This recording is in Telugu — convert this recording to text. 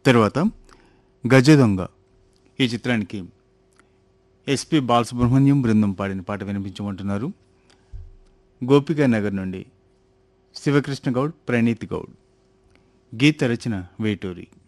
తర్వాత గజదొంగ ఈ చిత్రానికి ఎస్పి బాలసుబ్రహ్మణ్యం బృందం పాడిన పాట వినిపించమంటున్నారు. గోపికా నగర్ నుండి శివకృష్ణ గౌడ్, ప్రణీత్ గౌడ్. గీత రచన వేటూరి.